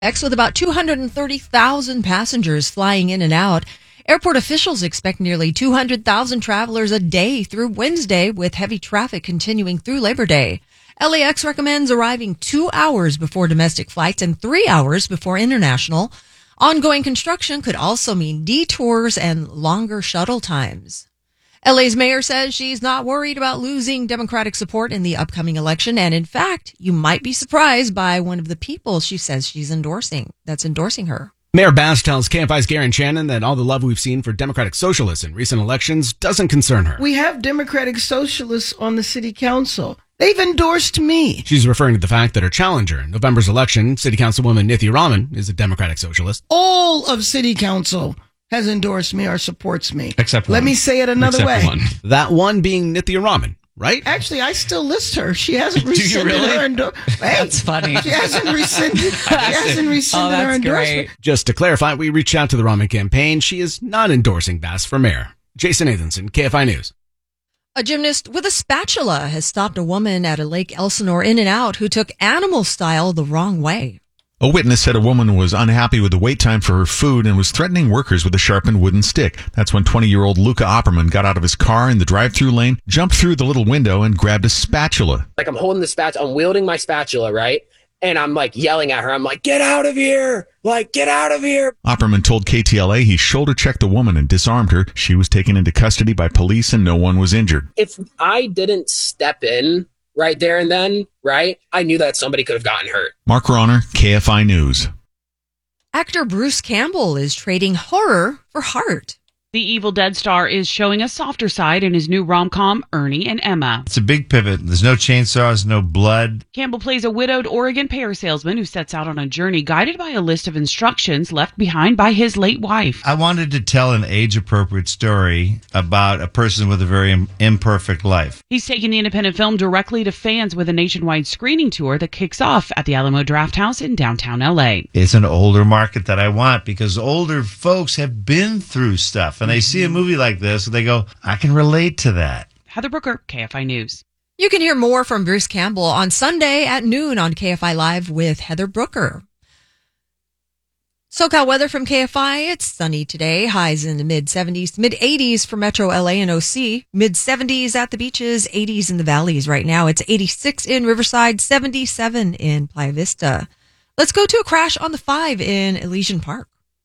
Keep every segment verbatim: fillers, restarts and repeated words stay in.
X with about two hundred thirty thousand passengers flying in and out. Airport officials expect nearly two hundred thousand travelers a day through Wednesday, with heavy traffic continuing through Labor Day. L A X recommends arriving two hours before domestic flights and three hours before international. Ongoing construction could also mean detours and longer shuttle times. L A's mayor says she's not worried about losing Democratic support in the upcoming election. And in fact, you might be surprised by one of the people she says she's endorsing, that's endorsing her. Mayor Bass tells K F I's Garen Shannon that all the love we've seen for Democratic socialists in recent elections doesn't concern her. We have Democratic socialists on the city council. They've endorsed me. She's referring to the fact that her challenger in November's election, City Councilwoman Nithya Raman, is a Democratic socialist. All of city council has endorsed me or supports me. Except Let one. me say it another Except way. One. That one being Nithya Raman, right? Actually, I still list her. She hasn't rescinded really? her endorsement. Hey, That's funny. She hasn't rescinded, she hasn't rescinded Oh, that's her endorsement. great. Just to clarify, we reached out to the Raman campaign. She is not endorsing Bass for mayor. Jason Nathanson, K F I News. A gymnast with a spatula has stopped a woman at a Lake Elsinore In-N-Out who took animal style the wrong way. A witness said a woman was unhappy with the wait time for her food and was threatening workers with a sharpened wooden stick. That's when twenty-year-old Luca Opperman got out of his car in the drive-through lane, jumped through the little window, and grabbed a spatula. Like, I'm holding the spatula, I'm wielding my spatula, right? And I'm like yelling at her. I'm like, get out of here! Like, get out of here! Opperman told K T L A he shoulder-checked the woman and disarmed her. She was taken into custody by police and no one was injured. If I didn't step in right there and then, right, I knew that somebody could have gotten hurt. Mark Rauner, K F I News. Actor Bruce Campbell is trading horror for heart. The Evil Dead star is showing a softer side in his new rom-com, Ernie and Emma. It's a big pivot. There's no chainsaws, no blood. Campbell plays a widowed Oregon pear salesman who sets out on a journey guided by a list of instructions left behind by his late wife. I wanted to tell an age-appropriate story about a person with a very im- imperfect life. He's taking the independent film directly to fans with a nationwide screening tour that kicks off at the Alamo Drafthouse in downtown L A. It's an older market that I want because older folks have been through stuff. And they see a movie like this, and they go, I can relate to that. Heather Brooker, K F I News. You can hear more from Bruce Campbell on Sunday at noon on K F I Live with Heather Brooker. SoCal weather from K F I. It's sunny today. Highs in the mid-seventies, mid-eighties for Metro L A and O C. Mid-seventies at the beaches, eighties in the valleys right now. It's eighty-six in Riverside, seventy-seven in Playa Vista. Let's go to a crash on the five in Elysian Park.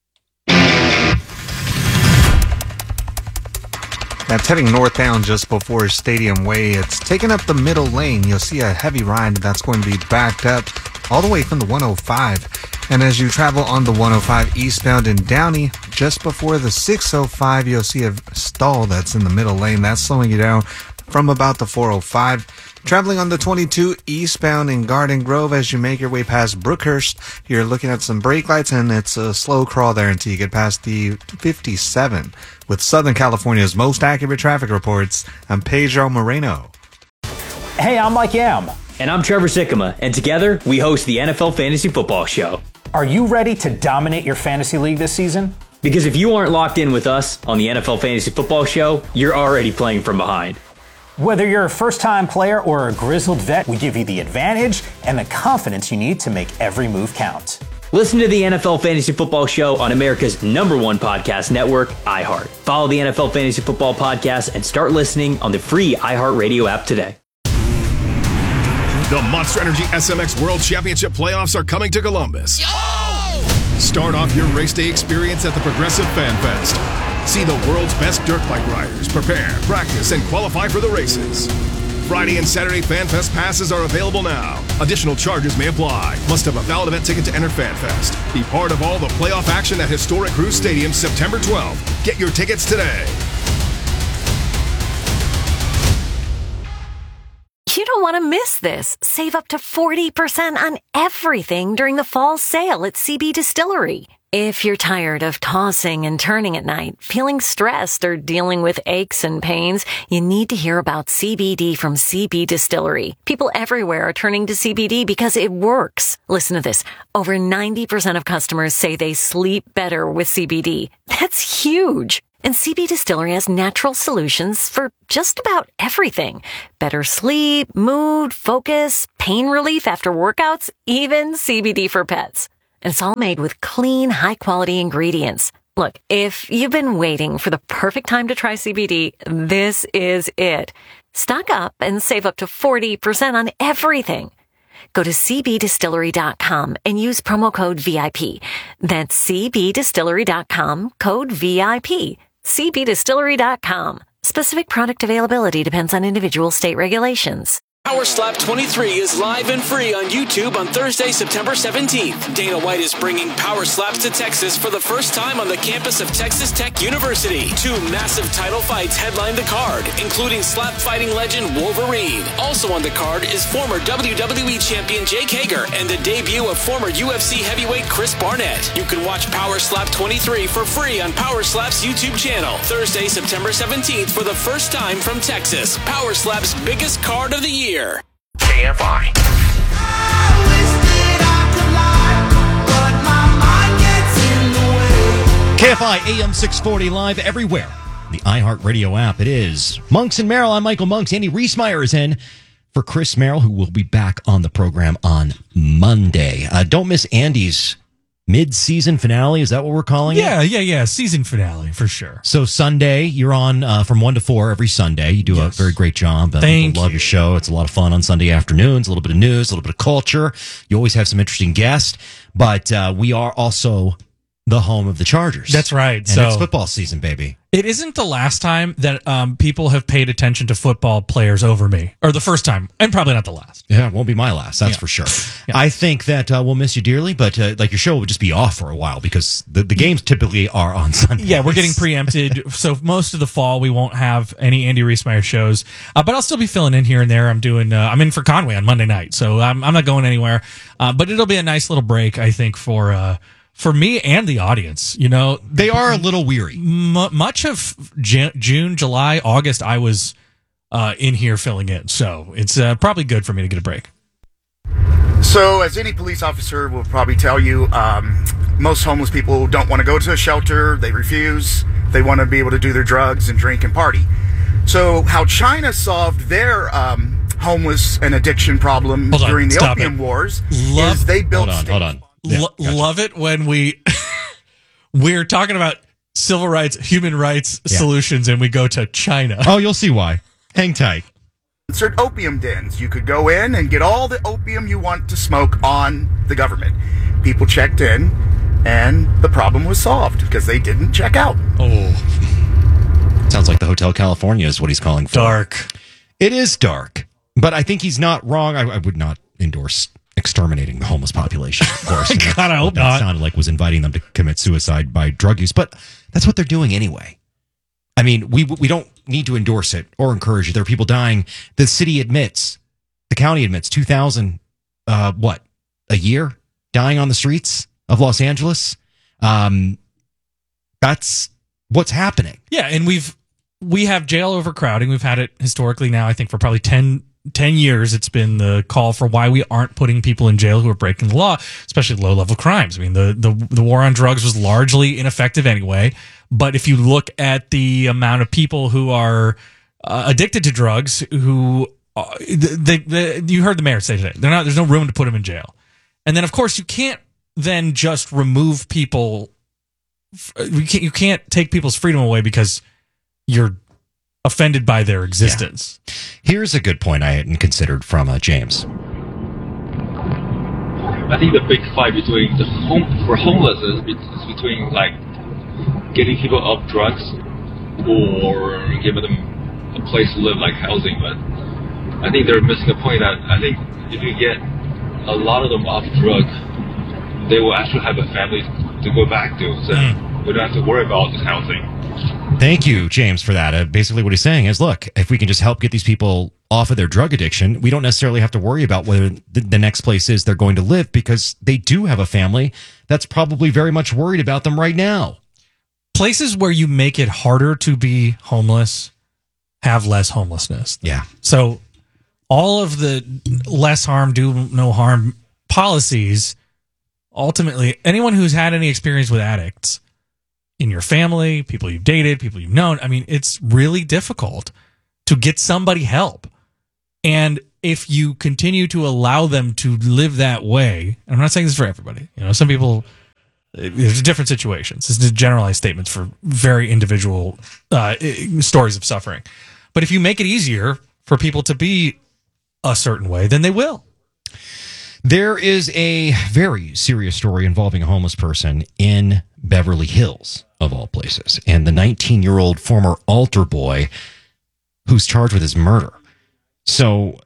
That's heading northbound just before Stadium Way. It's taking up the middle lane. You'll see a heavy ride that's going to be backed up all the way from the one oh five. And as you travel on the one oh five eastbound in Downey, just before the six oh five, you'll see a stall that's in the middle lane. That's slowing you down from about the four oh five. Traveling on the twenty-two eastbound in Garden Grove as you make your way past Brookhurst, you're looking at some brake lights, and it's a slow crawl there until you get past the fifty-seven. With Southern California's most accurate traffic reports, I'm Pedro Moreno. Hey, I'm Mike Yam. And I'm Trevor Sikkema, and together we host the N F L Fantasy Football Show. Are you ready to dominate your fantasy league this season? Because if you aren't locked in with us on the N F L Fantasy Football Show, you're already playing from behind. Whether you're a first-time player or a grizzled vet, we give you the advantage and the confidence you need to make every move count. Listen to the N F L Fantasy Football Show on America's number one podcast network, iHeart. Follow the N F L Fantasy Football Podcast and start listening on the free iHeartRadio app today. The Monster Energy S M X World Championship playoffs are coming to Columbus. Yo! Start off your race day experience at the Progressive Fan Fest. See the world's best dirt bike riders prepare, practice, and qualify for the races. Friday and Saturday Fan Fest passes are available now. Additional charges may apply. Must have a valid event ticket to enter Fan Fest. Be part of all the playoff action at historic Cruz Stadium September twelfth. Get your tickets today. You don't want to miss this. Save up to forty percent on everything during the fall sale at C B Distillery. If you're tired of tossing and turning at night, feeling stressed, or dealing with aches and pains, you need to hear about C B D from C B Distillery. People everywhere are turning to C B D because it works. Listen to this. Over ninety percent of customers say they sleep better with C B D. That's huge. And C B Distillery has natural solutions for just about everything. Better sleep, mood, focus, pain relief after workouts, even C B D for pets. And it's all made with clean, high-quality ingredients. Look, if you've been waiting for the perfect time to try C B D, this is it. Stock up and save up to forty percent on everything. Go to c b distillery dot com and use promo code V I P. That's c b distillery dot com, code V I P. c b distillery dot com. Specific product availability depends on individual state regulations. Power Slap twenty-three is live and free on YouTube on Thursday, September seventeenth. Dana White is bringing Power Slaps to Texas for the first time on the campus of Texas Tech University. Two massive title fights headline the card, including slap fighting legend Wolverine. Also on the card is former W W E champion Jake Hager and the debut of former U F C heavyweight Chris Barnett. You can watch Power Slap twenty-three for free on Power Slap's YouTube channel. Thursday, September seventeenth for the first time from Texas. Power Slap's biggest card of the year. K F I. K F I A M six forty live everywhere. The iHeartRadio app. It is Monks and Merrill. I'm Michael Monks. Andy Reesmeyer is in for Chris Merrill, who will be back on the program on Monday. Uh, don't miss Andy's mid-season finale. Is that what we're calling yeah, it? Yeah, yeah, yeah. Season finale for sure. So Sunday, you're on uh, from one to four every Sunday. You do yes. a very great job. Uh, Thank people love you. your show. It's a lot of fun on Sunday afternoons. A little bit of news, a little bit of culture. You always have some interesting guests. But uh, we are also the home of the Chargers. That's right. And so it's football season, baby. It isn't the last time that um, people have paid attention to football players over me, or the first time, and probably not the last. Yeah, it won't be my last, that's Yeah. for sure. Yeah. I think that uh, we'll miss you dearly, but uh, like your show will just be off for a while because the, the games typically are on Sunday. Yeah, we're getting preempted. So most of the fall, we won't have any Andy Reesmeyer shows, uh, but I'll still be filling in here and there. I'm doing, uh, I'm in for Conway on Monday night, so I'm, I'm not going anywhere. Uh, but it'll be a nice little break, I think, for uh, for me and the audience. You know, they are a little weary. M- much of J- June, July, August, I was uh, in here filling in, so it's uh, probably good for me to get a break. So, as any police officer will probably tell you, um, most homeless people don't want to go to a shelter. They refuse. They want to be able to do their drugs and drink and party. So, how China solved their um, homeless and addiction problem Hold on, during the stop Opium it. Wars Love- is they built... Hold on, hold on. Yeah, Lo- gotcha. Love it when we we're talking about civil rights, human rights Yeah. solutions, and we go to China. Oh, you'll see why. Hang tight. Sponsored opium dens. You could go in and get all the opium you want to smoke on the government. People checked in, and the problem was solved because they didn't check out. Oh, Sounds like the Hotel California is what he's calling for. dark. It is dark, but I think he's not wrong. I, I would not endorse exterminating the homeless population, of course. And God, I that's hope what that not. sounded like was inviting them to commit suicide by drug use, but that's what they're doing anyway. I mean, we we don't need to endorse it or encourage it. There are people dying. The city admits, the county admits, two thousand, uh, what, a year dying on the streets of Los Angeles. Um, that's what's happening. Yeah, and we've we have jail overcrowding. We've had it historically now, I think, for probably ten, ten years. It's been the call for why we aren't putting people in jail who are breaking the law, especially low-level crimes. I mean, the, the, the war on drugs was largely ineffective anyway. But if you look at the amount of people who are uh, addicted to drugs, who uh, the, the, you heard the mayor say today, they're not, there's no room to put them in jail. And then, of course, you can't then just remove people. You can't, you can't take people's freedom away because you're offended by their existence. Yeah. Here's a good point I hadn't considered from uh, James. I think the big fight between the home for homeless is, is between like getting people off drugs or giving them a place to live, like housing. But I think they're missing a point that I think if you get a lot of them off drugs, they will actually have a family to go back to. So mm. we don't have to worry about this housing. Thank you, James, for that. Uh, basically what he's saying is, look, if we can just help get these people off of their drug addiction, we don't necessarily have to worry about whether the, the next place is they're going to live because they do have a family that's probably very much worried about them right now. Places where you make it harder to be homeless have less homelessness. Yeah. So all of the less harm, do no harm policies, ultimately, anyone who's had any experience with addicts in your family, people you've dated, people you've known, I mean, it's really difficult to get somebody help. And if you continue to allow them to live that way, and I'm not saying this for everybody, you know, some people, there's different situations. This is generalized statements for very individual uh, stories of suffering. But if you make it easier for people to be a certain way, then they will. There is a very serious story involving a homeless person in Beverly Hills, of all places, and the nineteen-year-old former altar boy who's charged with his murder. So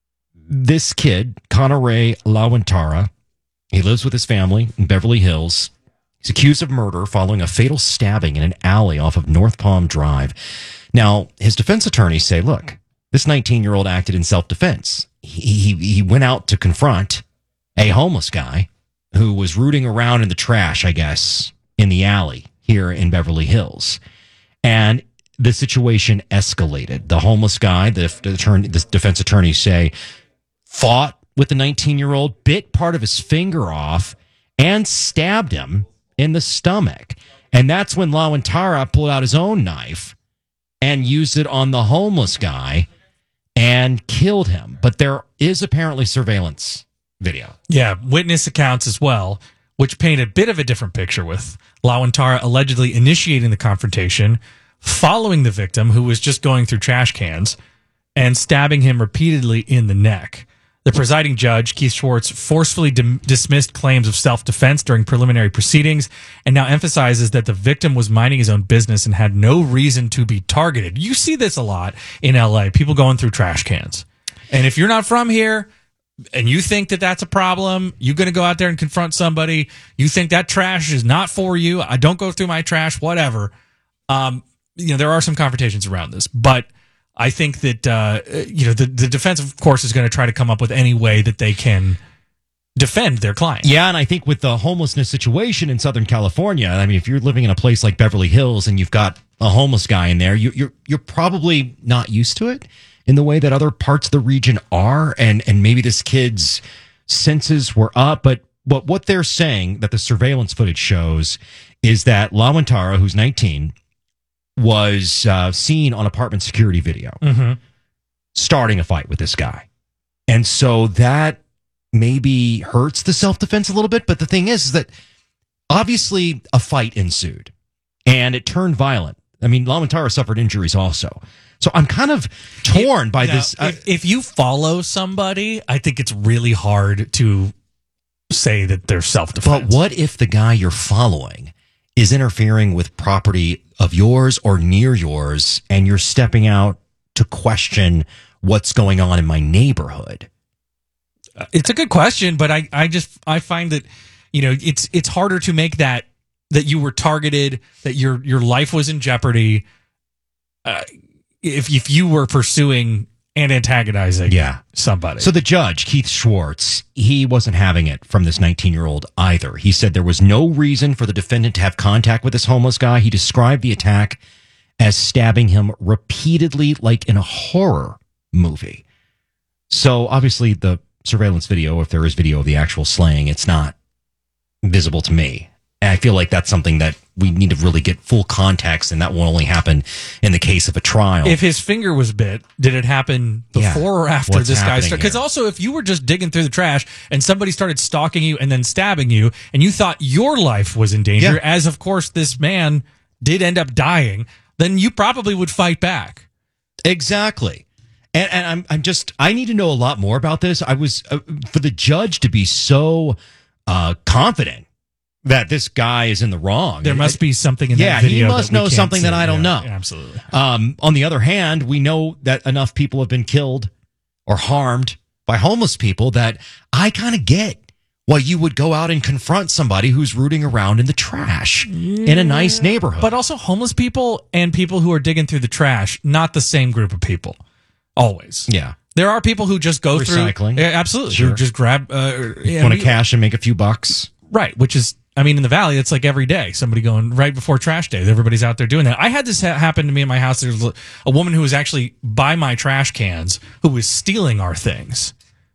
this kid, Connor Ray Lawantara, he lives with his family in Beverly Hills. He's accused of murder following a fatal stabbing in an alley off of North Palm Drive. Now, his defense attorneys say, look, this nineteen-year-old acted in self-defense. He, he, he went out to confront a homeless guy who was rooting around in the trash, I guess, in the alley here in Beverly Hills. And the situation escalated. The homeless guy, the, the, attorney, the defense attorneys say, fought with the nineteen-year-old, bit part of his finger off, and stabbed him in the stomach. And that's when Lawantara pulled out his own knife and used it on the homeless guy and killed him. But there is apparently surveillance video. Yeah, witness accounts as well, which paint a bit of a different picture, with Lawantara allegedly initiating the confrontation, following the victim, who was just going through trash cans, and stabbing him repeatedly in the neck. The presiding judge, Keith Schwartz, forcefully dim- dismissed claims of self-defense during preliminary proceedings and now emphasizes that the victim was minding his own business and had no reason to be targeted. You see this a lot in L A, people going through trash cans. And if you're not from here and you think that that's a problem, you're going to go out there and confront somebody, you think that trash is not for you, I don't go through my trash, whatever. Um, you know, there are some confrontations around this, but I think that, uh, you know, the, the defense, of course, is going to try to come up with any way that they can defend their client. Yeah, and I think with the homelessness situation in Southern California, I mean, if you're living in a place like Beverly Hills and you've got a homeless guy in there, you, you're you're probably not used to it in the way that other parts of the region are, and and maybe this kid's senses were up. But what what they're saying that the surveillance footage shows is that Lawantara, who's nineteen, was uh, seen on apartment security video mm-hmm. starting a fight with this guy. And so that maybe hurts the self-defense a little bit. But the thing is, is that obviously a fight ensued and it turned violent. I mean, Lawantara suffered injuries also. So I'm kind of torn if, by now, this. Uh, if, if you follow somebody, I think it's really hard to say that they're self-defense. But what if the guy you're following is interfering with property of yours or near yours, and you're stepping out to question what's going on in my neighborhood? It's a good question, but I, I just I find that, you know, it's it's harder to make that that you were targeted, that your your life was in jeopardy, uh, if if you were pursuing and antagonizing yeah. somebody. So the judge, Keith Schwartz, he wasn't having it from this nineteen-year-old either. He said there was no reason for the defendant to have contact with this homeless guy. He described the attack as stabbing him repeatedly like in a horror movie. So obviously the surveillance video, if there is video of the actual slaying, it's not visible to me. And I feel like that's something that we need to really get full context, and that will only happen in the case of a trial. If his finger was bit, did it happen before Yeah. or after What's this guy happening started? Because here? also, if you were just digging through the trash and somebody started stalking you and then stabbing you, and you thought your life was in danger, Yeah. as of course this man did end up dying, then you probably would fight back. Exactly. And, and I'm I'm just I need to know a lot more about this. I was uh, for the judge to be so uh, confident that this guy is in the wrong. There must be something in yeah, that video. he must that we know can't something that see. I don't Yeah, know. yeah, absolutely. Um, on the other hand, we know that enough people have been killed or harmed by homeless people that I kind of get why you would go out and confront somebody who's rooting around in the trash in a nice neighborhood. But also homeless people and people who are digging through the trash, not the same group of people. Always. Yeah. There are people who just go Recycling. through. Yeah, absolutely. Sure. Who just grab. Uh, yeah, Want to we- cash and make a few bucks. Right. Which is, I mean, in the Valley, it's like every day. Somebody going right before trash day. Everybody's out there doing that. I had this ha- happen to me in my house. There's a woman who was actually by my trash cans who was stealing our things.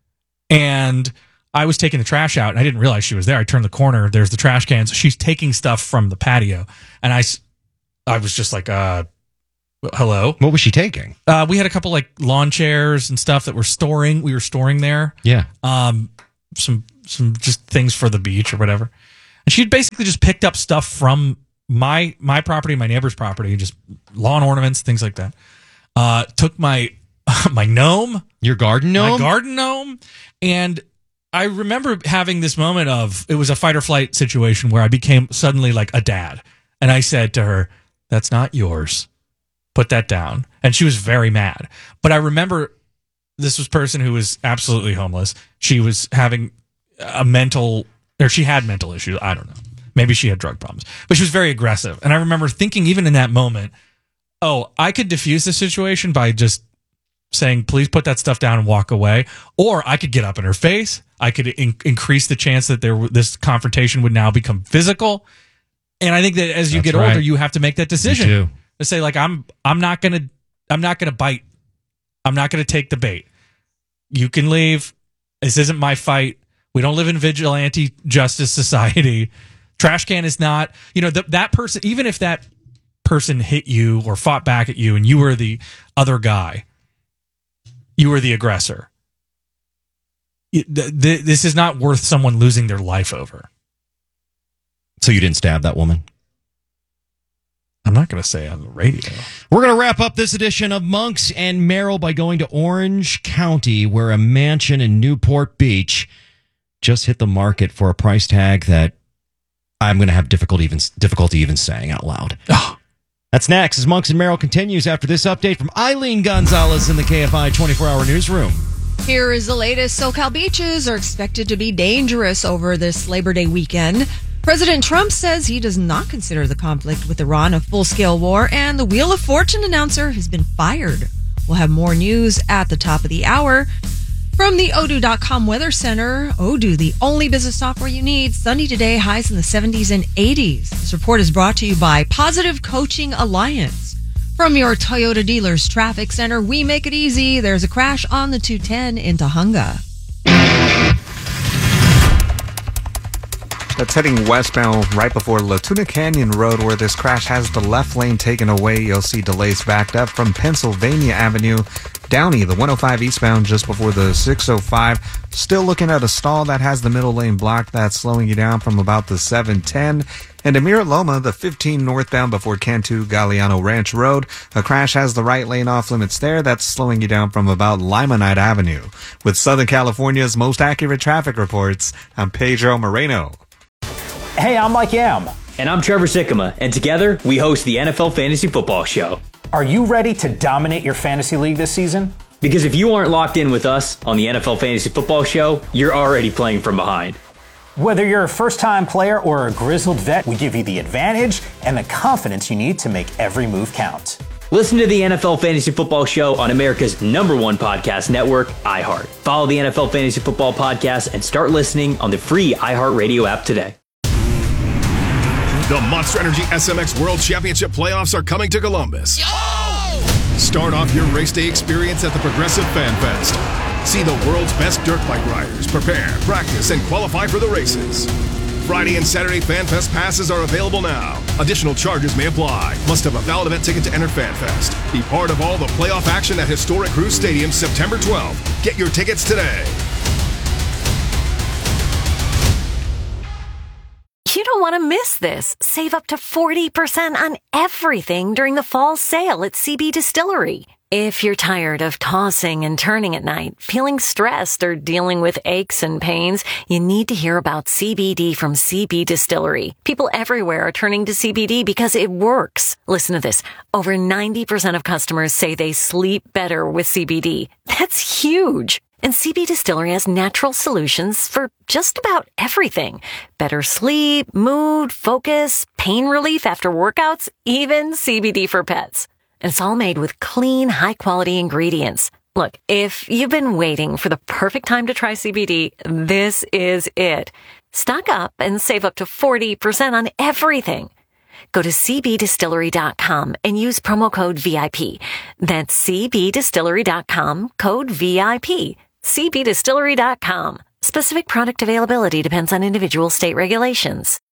And I was taking the trash out and I didn't realize she was there. I turned the corner. There's the trash cans. She's taking stuff from the patio. And I, s- I was just like, uh, Hello. What was she taking? Uh, we had a couple like lawn chairs and stuff that were storing. We were storing there. Yeah. Um, some some just things for the beach or whatever. And she'd basically just picked up stuff from my my property, my neighbor's property, just lawn ornaments, things like that. Uh, took my my gnome, your garden gnome, my garden gnome, and I remember having this moment of it was a fight or flight situation where I became suddenly like a dad, and I said to her, "That's not yours. Put that down." And she was very mad. But I remember this was a person who was absolutely homeless. She was having a mental, or she had mental issues. I don't know. Maybe she had drug problems, but she was very aggressive. And I remember thinking even in that moment, oh, I could diffuse the situation by just saying, please put that stuff down and walk away. Or I could get up in her face. I could in- increase the chance that there this confrontation would now become physical. And I think that as you That's get right. older, you have to make that decision. You do. To say like, I'm, I'm not going to, I'm not going to bite. I'm not going to take the bait. You can leave. This isn't my fight. We don't live in vigilante justice society. Trash can is not, you know, th- that person, even if that person hit you or fought back at you and you were the other guy, you were the aggressor. It, th- th- this is not worth someone losing their life over. So you didn't stab that woman? I'm not going to say on the radio. We're going to wrap up this edition of Monks and Merrill by going to Orange County, where a mansion in Newport Beach just hit the market for a price tag that I'm going to have difficulty even difficulty even saying out loud. Oh. That's next as Monks and Merrill continues after this update from Eileen Gonzalez in the K F I twenty-four hour newsroom. Here is the latest. SoCal beaches are expected to be dangerous over this Labor Day weekend. President Trump says he does not consider the conflict with Iran a full-scale war, and the Wheel of Fortune announcer has been fired. We'll have more news at the top of the hour. From the Odoo dot com Weather Center, Odoo, the only business software you need. Sunny today, highs in the seventies and eighties. This report is brought to you by Positive Coaching Alliance. From your Toyota dealer's traffic center, we make it easy. There's a crash on the two ten in Tahunga. That's heading westbound right before Latuna Canyon Road, where this crash has the left lane taken away. You'll see delays backed up from Pennsylvania Avenue. Downey, the one oh five eastbound just before the six oh five. Still looking at a stall that has the middle lane blocked. That's slowing you down from about the seven ten. And Amir Loma, the fifteen northbound before Cantu Galliano Ranch Road. A crash has the right lane off limits there. That's slowing you down from about Limonite Avenue. With Southern California's most accurate traffic reports, I'm Pedro Moreno. Hey, I'm Mike Yam. And I'm Trevor Sikkema, and together we host the N F L Fantasy Football Show. Are you ready to dominate your fantasy league this season? Because if you aren't locked in with us on the N F L Fantasy Football Show, you're already playing from behind. Whether you're a first-time player or a grizzled vet, we give you the advantage and the confidence you need to make every move count. Listen to the N F L Fantasy Football Show on America's number one podcast network, iHeart. Follow the N F L Fantasy Football Podcast and start listening on the free iHeartRadio app today. The Monster Energy S M X World Championship playoffs are coming to Columbus. Yo! Start off your race day experience at the Progressive Fan Fest. See the world's best dirt bike riders prepare, practice, and qualify for the races. Friday and Saturday Fan Fest passes are available now. Additional charges may apply. Must have a valid event ticket to enter Fan Fest. Be part of all the playoff action at historic Cruz Stadium September twelfth. Get your tickets today. You don't want to miss this. Save up to forty percent on everything during the fall sale at C B Distillery. If you're tired of tossing and turning at night, feeling stressed, or dealing with aches and pains, you need to hear about C B D from C B Distillery. People everywhere are turning to C B D because it works. Listen to this. Over ninety percent of customers say they sleep better with C B D. That's huge. And C B Distillery has natural solutions for just about everything. Better sleep, mood, focus, pain relief after workouts, even C B D for pets. And it's all made with clean, high-quality ingredients. Look, if you've been waiting for the perfect time to try C B D, this is it. Stock up and save up to forty percent on everything. Go to c b distillery dot com and use promo code V I P. That's c b distillery dot com, code V I P. c b distillery dot com. Specific product availability depends on individual state regulations.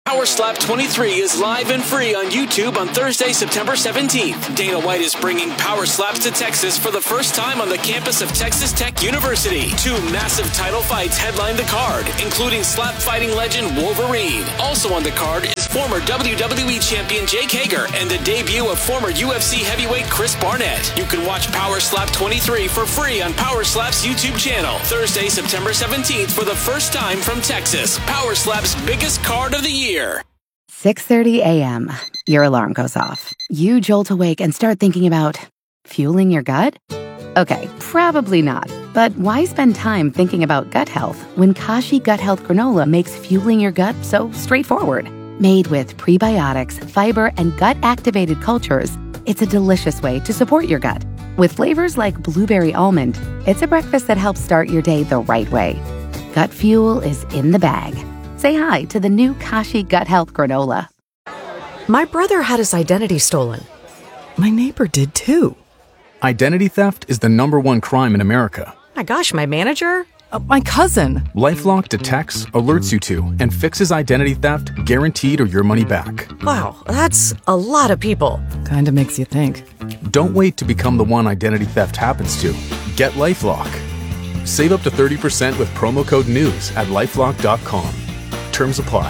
Power Slap twenty-three is live and free on YouTube on Thursday, September seventeenth. Dana White is bringing Power Slaps to Texas for the first time on the campus of Texas Tech University. Two massive title fights headline the card, including slap fighting legend Wolverine. Also on the card is former W W E champion Jake Hager and the debut of former U F C heavyweight Chris Barnett. You can watch Power Slap twenty-three for free on Power Slap's YouTube channel. Thursday, September seventeenth for the first time from Texas. Power Slap's biggest card of the year. six thirty a.m. Your alarm goes off. You jolt awake and start thinking about fueling your gut? Okay, probably not. But why spend time thinking about gut health when Kashi Gut Health Granola makes fueling your gut so straightforward? Made with prebiotics, fiber, and gut-activated cultures, it's a delicious way to support your gut. With flavors like blueberry almond, it's a breakfast that helps start your day the right way. Gut fuel is in the bag. Say hi to the new Kashi Gut Health Granola. My brother had his identity stolen. My neighbor did too. Identity theft is the number one crime in America. My gosh, my manager? Uh, my cousin. LifeLock detects, alerts you to, and fixes identity theft guaranteed or your money back. Wow, that's a lot of people. Kinda makes you think. Don't wait to become the one identity theft happens to. Get LifeLock. Save up to thirty percent with promo code NEWS at lifelock dot com. Terms apply.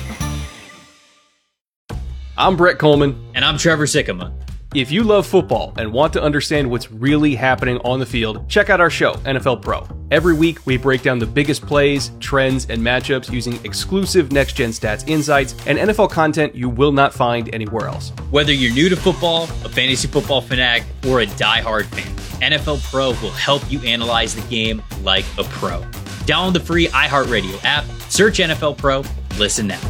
I'm Brett Coleman. And I'm Trevor Sikkema. If you love football and want to understand what's really happening on the field, check out our show, N F L Pro. Every week, we break down the biggest plays, trends, and matchups using exclusive next-gen stats insights and N F L content you will not find anywhere else. Whether you're new to football, a fantasy football fanatic, or a diehard fan, N F L Pro will help you analyze the game like a pro. Download the free iHeartRadio app, search N F L Pro, listen now.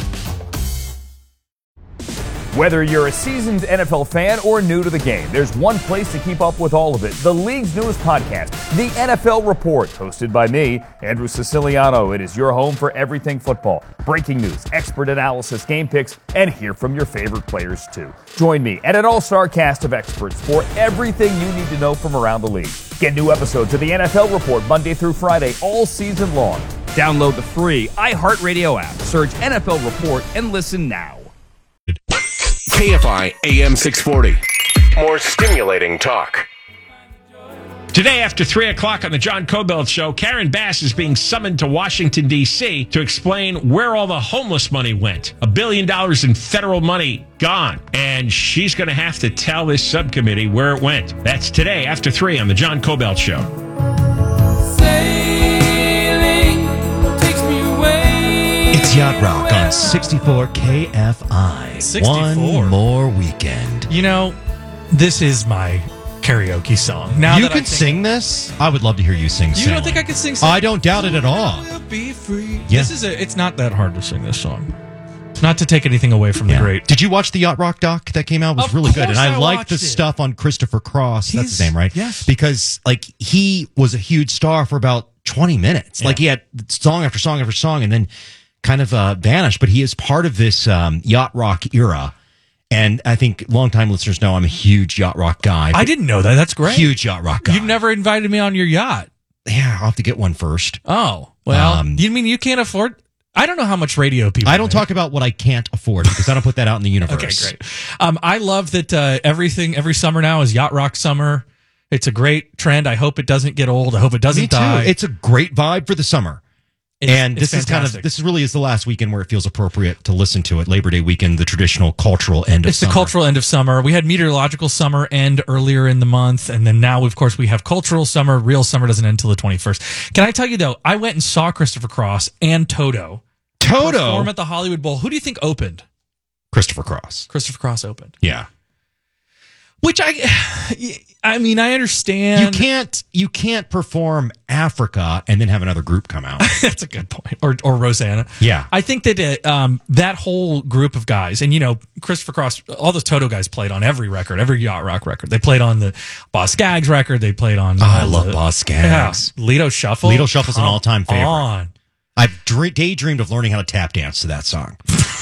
Whether you're a seasoned N F L fan or new to the game, there's one place to keep up with all of it. The league's newest podcast, The N F L Report, hosted by me, Andrew Siciliano. It is your home for everything football. Breaking news, expert analysis, game picks, and hear from your favorite players too. Join me and an all-star cast of experts for everything you need to know from around the league. Get new episodes of The N F L Report Monday through Friday all season long. Download the free iHeartRadio app, search N F L Report, and listen now. K F I A M six forty. More stimulating talk. Today, after three o'clock on the John Cobelt Show, Karen Bass is being summoned to Washington, D C to explain where all the homeless money went. A billion dollars in federal money gone. And she's going to have to tell this subcommittee where it went. That's today, after three on the John Cobelt Show. It's Yacht Rock on sixty-four K F I. sixty-four. One more weekend. You know, this is my karaoke song. Now you that can I think, sing this. I would love to hear you sing. You sing don't think it. I could sing? I don't doubt it at all. Be free. Yeah. This is a. It's not that hard to sing this song. Not to take anything away from Yeah. the great. Did you watch the Yacht Rock doc that came out? It was Of really good, and course I, I liked the watched it. stuff on Christopher Cross. That's his He's- name, right? yes. Because like he was a huge star for about twenty minutes. Like he had song after song after song, and then kind of uh, vanished. But he is part of this um, Yacht Rock era. And I think longtime listeners know I'm a huge Yacht Rock guy. I didn't know that. That's great. Huge Yacht Rock guy. You've never invited me on your yacht. Yeah, I'll have to get one first. Oh well. Um, you mean you can't afford? I don't know how much radio people. I don't make. talk about what I can't afford because I don't put that out in the universe. Okay, great. Um, I love that uh, everything every summer now is Yacht Rock summer. It's a great trend. I hope it doesn't get old. I hope it doesn't Me too. die. It's a great vibe for the summer. It's- and it's this is kind fantastic. of this really is the last weekend where it feels appropriate to listen to it. Labor Day weekend, the traditional cultural end of It's summer. the cultural end of summer. We had meteorological summer end earlier in the month, and then now, of course, we have cultural summer. Real summer doesn't end until the twenty-first. Can I tell you, though, I went and saw Christopher Cross and Toto. Toto? Perform at the Hollywood Bowl. Who do you think opened? Christopher Cross. Christopher Cross opened. Yeah. Which I, I mean, I understand. You can't you can't perform Africa and then have another group come out. That's a good point. Or or Rosanna. Yeah. I think that uh, um, that whole group of guys, and you know, Christopher Cross, all the Toto guys played on every record, every Yacht Rock record. They played on the Boss Skaggs record. They played on. Oh, I uh, love the- Boss Skaggs. Yeah. Lido Shuffle. Lido Shuffle's an Come all-time favorite. on. I've dre- daydreamed of learning how to tap dance to that song.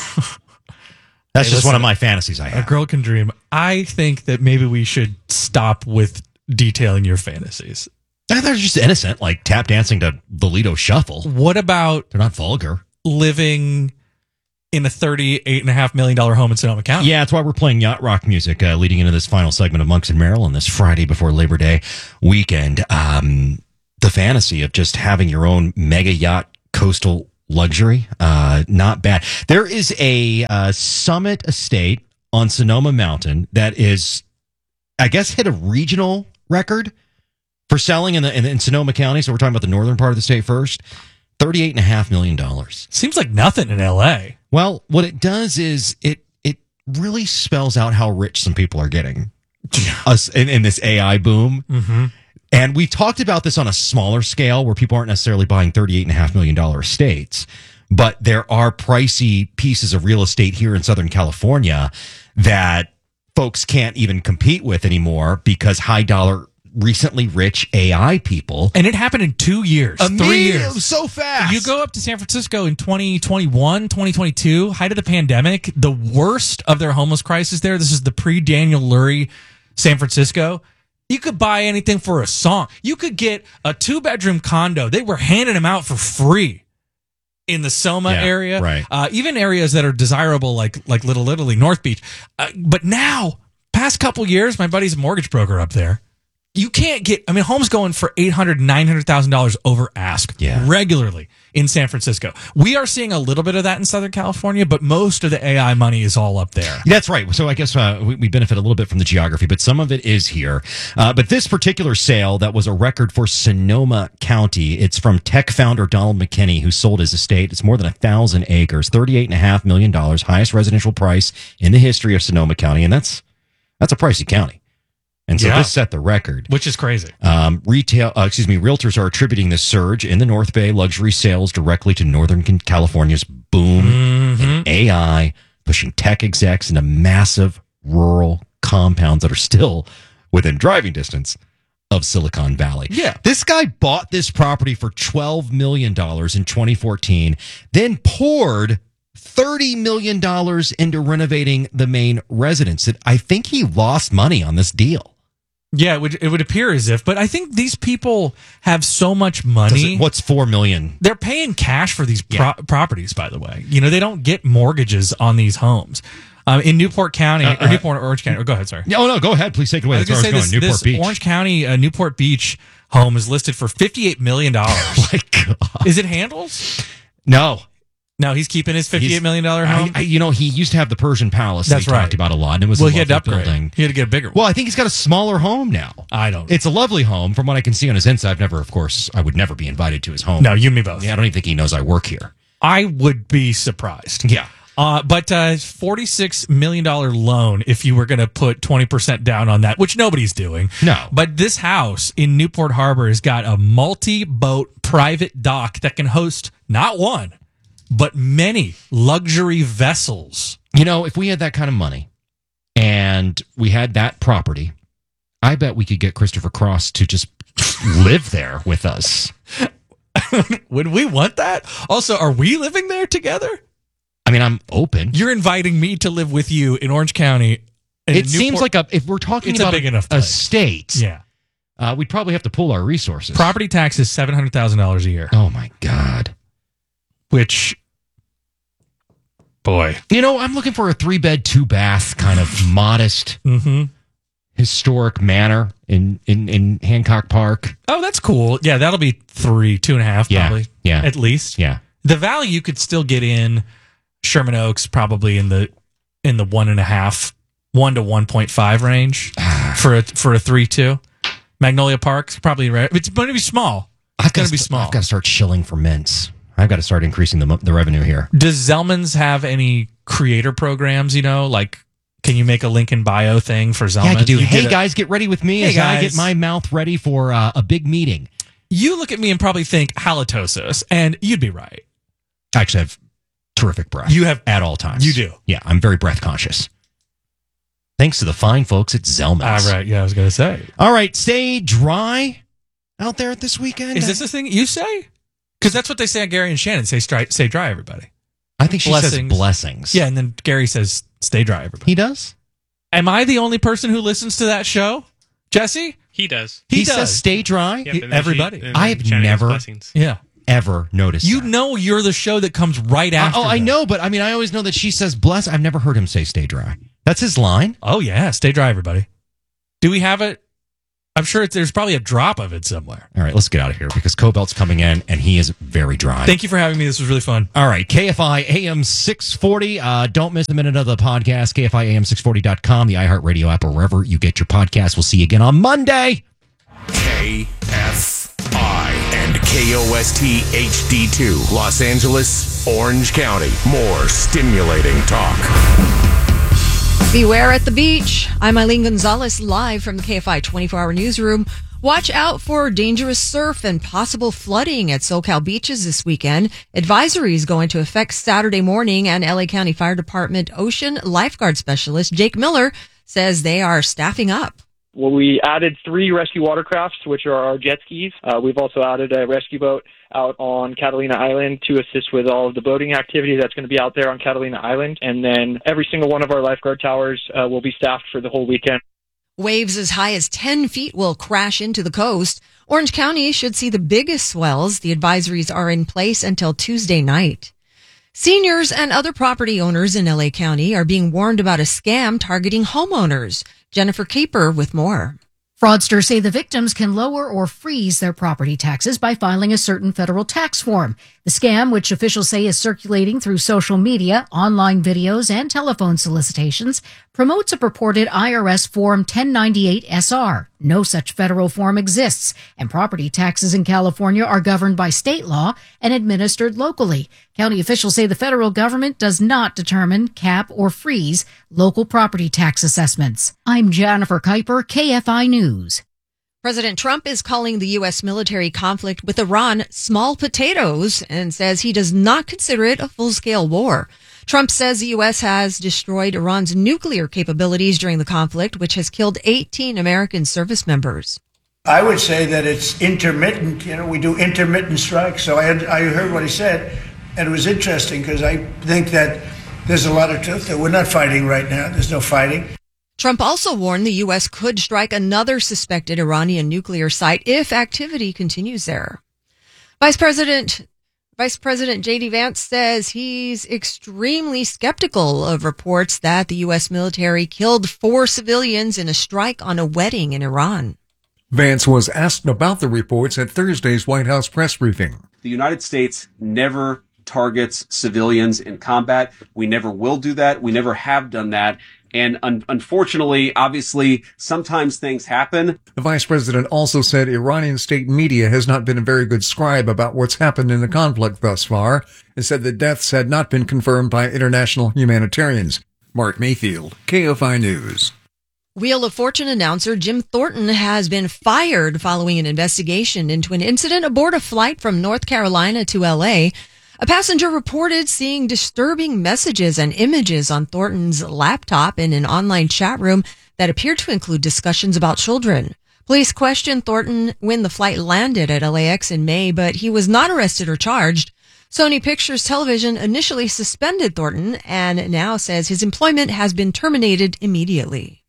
That's Hey, just one listen, of my fantasies I A have. girl can dream. I think that maybe we should stop with detailing your fantasies. They're just innocent, like tap dancing to the Lido Shuffle. What about They're not vulgar. living in a thirty-eight point five million dollars home in Sonoma County. Yeah, that's why we're playing yacht rock music uh, leading into this final segment of Monks and Merrill on this Friday before Labor Day weekend. Um, the fantasy of just having your own mega yacht coastal luxury, uh, not bad. There is a uh, Summit Estate on Sonoma Mountain that is, I guess, hit a regional record for selling in the in, in Sonoma County. So we're talking about the northern part of the state first. thirty-eight point five million dollars. Seems like nothing in L A. Well, what it does is it it really spells out how rich some people are getting us in, in this A I boom. Mm-hmm. And we've talked about this on a smaller scale where people aren't necessarily buying thirty-eight point five million dollars estates. But there are pricey pieces of real estate here in Southern California that folks can't even compete with anymore because high dollar, recently rich A I people. And it happened in two years, three years. So fast. You go up to San Francisco in twenty twenty-one, twenty twenty-two, height of the pandemic, the worst of their homeless crisis there. This is the pre-Daniel Lurie San Francisco. You could buy anything for a song. You could get a two-bedroom condo. They were handing them out for free in the Soma Yeah, area. right. Uh, even areas that are desirable like like Little Italy, North Beach. Uh, but now, past couple years, my buddy's a mortgage broker up there. You can't get, I mean, homes going for eight hundred thousand dollars, nine hundred thousand dollars over ask Yeah. regularly in San Francisco. We are seeing a little bit of that in Southern California, but most of the A I money is all up there. That's right. So I guess uh, we, we benefit a little bit from the geography, but some of it is here. Uh, but this particular sale that was a record for Sonoma County, it's from tech founder Donald McKinney, who sold his estate. It's more than a thousand acres, thirty-eight point five million dollars, highest residential price in the history of Sonoma County. And that's that's a pricey county. And so Yeah. this set the record. Which is crazy. Um, retail, uh, excuse me, realtors are attributing this surge in the North Bay luxury sales directly to Northern California's boom Mm-hmm. in A I, pushing tech execs into massive rural compounds that are still within driving distance of Silicon Valley. Yeah. This guy bought this property for twelve million dollars in twenty fourteen, then poured thirty million dollars into renovating the main residence. That I think he lost money on this deal. Yeah, it would, it would appear as if, but I think these people have so much Does money. it- what's four million? They're paying cash for these pro- properties, by the way. You know, they don't get mortgages on these homes. Um, in Newport County, Uh, or uh, Newport, Orange County. Oh, go ahead, sorry. Oh no, go ahead. Please take it away. I was That's where I going was to say going. this, Newport this Beach. Orange County, uh, Newport Beach home is listed for fifty-eight million dollars. Oh my God. Is it Handles? No. No, he's keeping his fifty-eight million dollars home. I, I, you know, he used to have the Persian Palace that That's he right. talked about a lot, and it was Well, a he had to lovely upgrade. building. He had to get a bigger one. Well, I think he's got a smaller home now. I don't. It's a lovely home from what I can see on his Insta. I've never, of course, I would never be invited to his home. No, you and me both. Yeah, I don't even think he knows I work here. I would be surprised. Yeah. Uh, but uh, forty-six million dollars loan if you were going to put twenty percent down on that, which nobody's doing. No. But this house in Newport Harbor has got a multi-boat private dock that can host not one, but many luxury vessels. You know, if we had that kind of money and we had that property, I bet we could get Christopher Cross to just live there with us. Would we want that? Also, are we living there together? I mean, I'm open. You're inviting me to live with you in Orange County. in It seems Newport- like a, if we're talking It's a about big enough a place. state, Yeah. uh, we'd probably have to pull our resources. Property tax is seven hundred thousand dollars a year. Oh my God. Which, boy. You know, I'm looking for a three bed, two bath kind of modest, Mm-hmm. historic manor in, in, in Hancock Park. Oh, that's cool. Yeah, that'll be three, two and a half, Yeah, probably. yeah. At least. Yeah. The value you could still get in Sherman Oaks, probably in the in the one and a half, one to one point five range for a for a three two. Magnolia Park's probably right. It's going to be small. It's I've going got to be st- small. I've got to start shilling for mints. I've got to start increasing the mo- the revenue here. Does Zellman's have any creator programs? You know, like can you make a link in bio thing for Zellman's? Yeah, I could do. You Hey get a- guys, get ready with me Hey, as I guys. get my mouth ready for uh, a big meeting. You look at me and probably think halitosis, and you'd be right. I actually have terrific breath. You have at all times. You do. Yeah, I'm very breath conscious. Thanks to the fine folks at Zellman's. All right. Yeah, I was going to say. All right, stay dry out there this weekend. Is this a thing you say? Because that's what they say on Gary and Shannon. Say, stay, stay dry, everybody. I think she says Blessings. blessings. Yeah, and then Gary says, stay dry, everybody. He does? Am I the only person who listens to that show? Jesse? He does. He, He says does. stay dry? Yep, and then Everybody. she- and I then have Shannon gets never blessings. Yeah. ever noticed You that. know you're the show that comes right after Oh, I that. know, but I mean, I always know that she says bless. I've never heard him say stay dry. That's his line? Oh, yeah. Stay dry, everybody. Do we have it? I'm sure it's, there's probably a drop of it somewhere. All right, let's get out of here because Cobelt's coming in and he is very dry. Thank you for having me. This was really fun. All right, K F I A M six forty. Uh, don't miss a minute of the podcast. K F I A M six forty dot com, the iHeartRadio app, or wherever you get your podcasts. We'll see you again on Monday. K F I and K O S T H D two, Los Angeles, Orange County. More stimulating talk. Beware at the beach. I'm Eileen Gonzalez, live from the K F I twenty-four hour newsroom. Watch out for dangerous surf and possible flooding at SoCal beaches this weekend. Advisories go into effect Saturday morning, and L A County Fire Department Ocean Lifeguard Specialist Jake Miller says they are staffing up. Well, we added three rescue watercrafts, which are our jet skis. Uh, we've also added a rescue boat out on Catalina Island to assist with all of the boating activity that's going to be out there on Catalina Island. And then every single one of our lifeguard towers uh, will be staffed for the whole weekend. Waves as high as ten feet will crash into the coast. Orange County should see the biggest swells. The advisories are in place until Tuesday night. Seniors and other property owners in L A County are being warned about a scam targeting homeowners. Jennifer Caper with more. Fraudsters say the victims can lower or freeze their property taxes by filing a certain federal tax form. The scam, which officials say is circulating through social media, online videos, and telephone solicitations, promotes a purported I R S Form ten ninety-eight S R. No such federal form exists, and property taxes in California are governed by state law and administered locally. County officials say the federal government does not determine, cap, or freeze local property tax assessments. I'm Jennifer Kuiper, K F I News. President Trump is calling the U S military conflict with Iran small potatoes and says he does not consider it a full-scale war. Trump says the U S has destroyed Iran's nuclear capabilities during the conflict, which has killed eighteen American service members. I would say that it's intermittent. You know, we do intermittent strikes. So I had, I heard what he said, and it was interesting because I think that there's a lot of truth that we're not fighting right now. There's no fighting. Trump also warned the U S could strike another suspected Iranian nuclear site if activity continues there. Vice President Vice President J D Vance says he's extremely skeptical of reports that the U S military killed four civilians in a strike on a wedding in Iran. Vance was asked about the reports at Thursday's White House press briefing. The United States never targets civilians in combat. We never will do that. We never have done that. And un- unfortunately, obviously, sometimes things happen. The vice president also said Iranian state media has not been a very good scribe about what's happened in the conflict thus far, and said the deaths had not been confirmed by international humanitarians. Mark Mayfield, K F I News. Wheel of Fortune announcer Jim Thornton has been fired following an investigation into an incident aboard a flight from North Carolina to L A. A passenger reported seeing disturbing messages and images on Thornton's laptop in an online chat room that appeared to include discussions about children. Police questioned Thornton when the flight landed at L A X in May, but he was not arrested or charged. Sony Pictures Television initially suspended Thornton and now says his employment has been terminated immediately.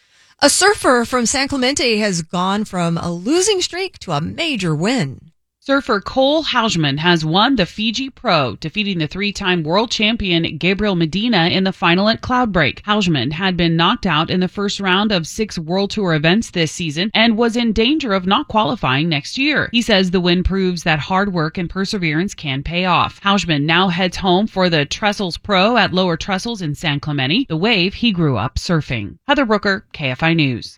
A surfer from San Clemente has gone from a losing streak to a major win. Surfer Cole Hausman has won the Fiji Pro, defeating the three-time world champion Gabriel Medina in the final at Cloudbreak. Hausman had been knocked out in the first round of six World Tour events this season and was in danger of not qualifying next year. He says the win proves that hard work and perseverance can pay off. Hausman now heads home for the Trestles Pro at Lower Trestles in San Clemente, the wave he grew up surfing. Heather Brooker, K F I News.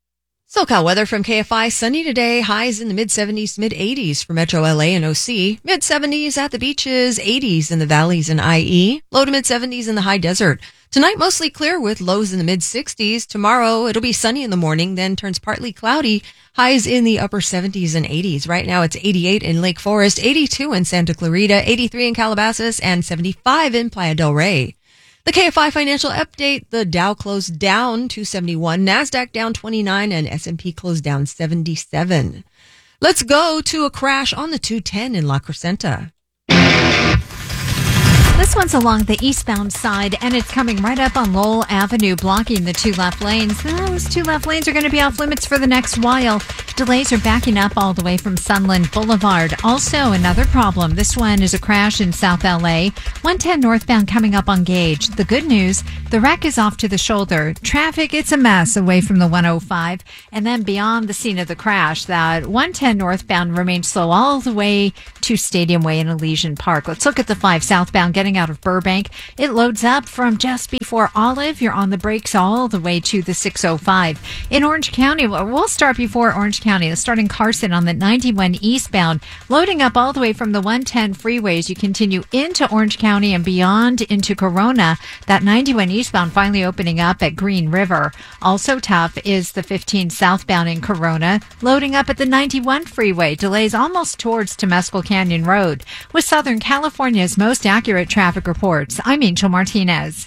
SoCal weather from K F I. Sunny today. Highs in the mid-seventies, mid-eighties for Metro L A and O C. Mid-seventies at the beaches, eighties in the valleys and I E. Low to mid-seventies in the high desert. Tonight, mostly clear with lows in the mid-sixties. Tomorrow, it'll be sunny in the morning, then turns partly cloudy. Highs in the upper seventies and eighties. Right now, it's eighty-eight in Lake Forest, eighty-two in Santa Clarita, eighty-three in Calabasas, and seventy-five in Playa del Rey. The K F I financial update, the Dow closed down two seventy-one, NASDAQ down twenty-nine, and S and P closed down seventy-seven. Let's go to a crash on the two ten in La Crescenta. This one's along the eastbound side, and it's coming right up on Lowell Avenue, blocking the two left lanes. Those two left lanes are going to be off limits for the next while. Delays are backing up all the way from Sunland Boulevard. Also, another problem. This one is a crash in South L A. one ten northbound coming up on Gage. The good news, the wreck is off to the shoulder. Traffic, it's a mess away from the one oh five. And then beyond the scene of the crash, that one ten northbound remains slow all the way to Stadium Way in Elysian Park. Let's look at the five southbound getting out of Burbank. It loads up from just before Olive. You're on the brakes all the way to the six oh five. In Orange County, we'll start before Orange County. Let's start in Carson on the ninety-one eastbound, loading up all the way from the one ten freeways. You continue into Orange County and beyond into Corona. That ninety-one eastbound finally opening up at Green River. Also tough is the fifteen southbound in Corona, loading up at the ninety-one freeway. Delays almost towards Temescal Canyon Road. With Southern California's most accurate traffic reports, I'm Angel Martinez.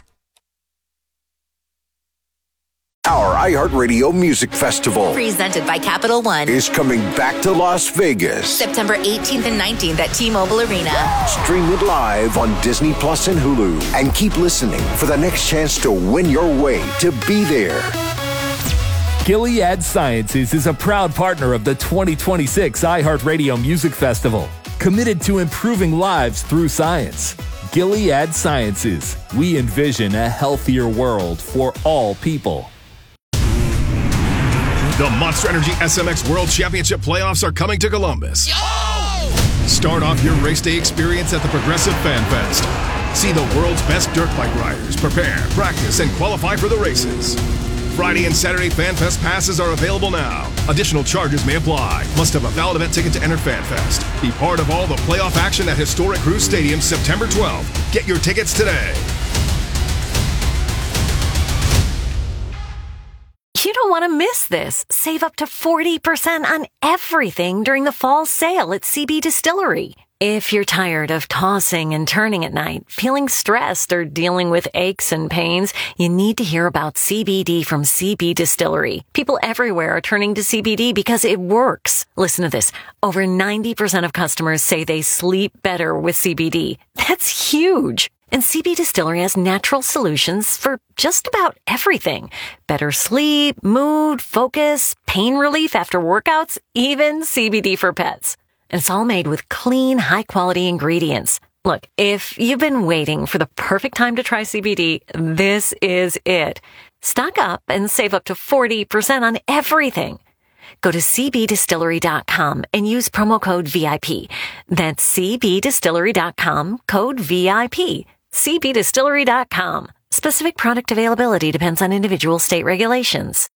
Our iHeartRadio Music Festival, presented by Capital One, is coming back to Las Vegas. September eighteenth and nineteenth at T-Mobile Arena. Stream it live on Disney Plus and Hulu. And keep listening for the next chance to win your way to be there. Gilead Sciences is a proud partner of the twenty twenty-six iHeartRadio Music Festival, committed to improving lives through science. Gilead Sciences. We envision a healthier world for all people. The Monster Energy S M X World Championship playoffs are coming to Columbus. Yo! Start off your race day experience at the Progressive Fan Fest. See the world's best dirt bike riders prepare, practice, and qualify for the races. Friday and Saturday Fan Fest passes are available now. Additional charges may apply. Must have a valid event ticket to enter Fan Fest. Be part of all the playoff action at historic Cruise Stadium September twelfth. Get your tickets today. You don't want to miss this. Save up to forty percent on everything during the fall sale at C B Distillery. If you're tired of tossing and turning at night, feeling stressed, or dealing with aches and pains, you need to hear about C B D from C B Distillery. People everywhere are turning to C B D because it works. Listen to this. Over ninety percent of customers say they sleep better with C B D. That's huge. And C B Distillery has natural solutions for just about everything. Better sleep, mood, focus, pain relief after workouts, even C B D for pets. And it's all made with clean, high-quality ingredients. Look, if you've been waiting for the perfect time to try C B D, this is it. Stock up and save up to forty percent on everything. Go to c b distillery dot com and use promo code V I P. That's c b distillery dot com, code V I P. c b distillery dot com. Specific product availability depends on individual state regulations.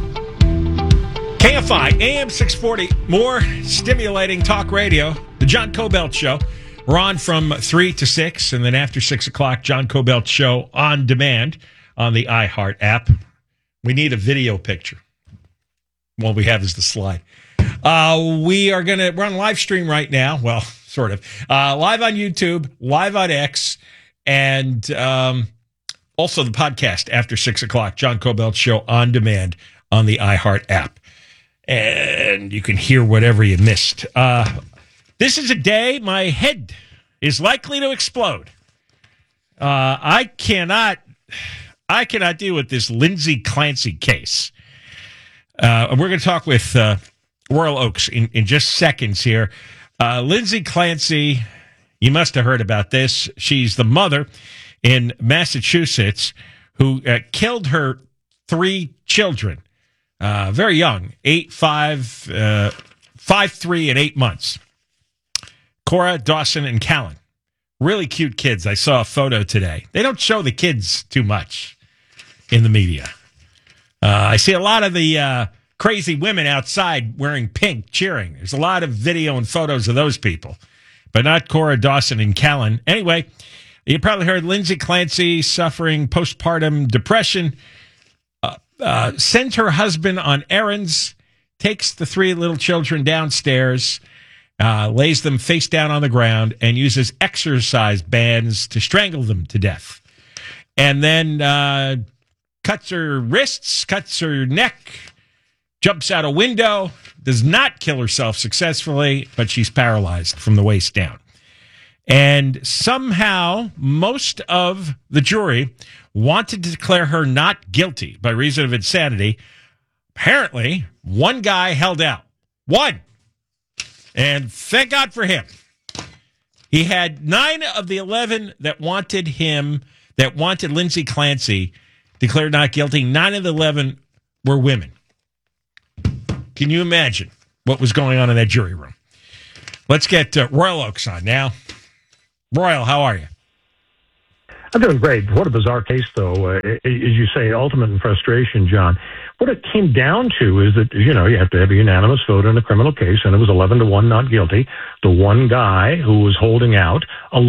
K F I, A M six forty, more stimulating talk radio, the John Cobelt Show. We're on from three to six, and then after six o'clock, John Cobelt Show on demand on the iHeart app. We need a video picture. What we have is the slide. Uh, we are going to, we're on live stream right now. Well, sort of. Uh, live on YouTube, live on X, and um, also the podcast after six o'clock, John Cobelt Show on demand on the iHeart app. And you can hear whatever you missed. Uh, this is a day my head is likely to explode. Uh, I cannot, I cannot deal with this Lindsay Clancy case. Uh, we're going to talk with uh, Royal Oaks in, in just seconds here. Uh, Lindsay Clancy, you must have heard about this. She's the mother in Massachusetts who uh, killed her three children. Uh, very young, eight, five, uh, five, three, and eight months. Cora, Dawson, and Callan. Really cute kids. I saw a photo today. They don't show the kids too much in the media. Uh, I see a lot of the uh, crazy women outside wearing pink cheering. There's a lot of video and photos of those people, but not Cora, Dawson, and Callan. Anyway, you probably heard Lindsay Clancy suffering postpartum depression. Uh, sends her husband on errands, takes the three little children downstairs, uh, lays them face down on the ground, and uses exercise bands to strangle them to death. And then uh, cuts her wrists, cuts her neck, jumps out a window, does not kill herself successfully, but she's paralyzed from the waist down. And somehow, most of the jury wanted to declare her not guilty by reason of insanity. Apparently, one guy held out. One. And thank God for him. He had nine of the eleven that wanted him, that wanted Lindsay Clancy declared not guilty. Nine of the eleven were women. Can you imagine what was going on in that jury room? Let's get uh, Royal Oaks on now. Royal, how are you? I'm doing great. What a bizarre case, though. Uh, as you say, ultimate in frustration, John. What it came down to is that, you know, you have to have a unanimous vote in a criminal case, and it was eleven to one not guilty. The one guy who was holding out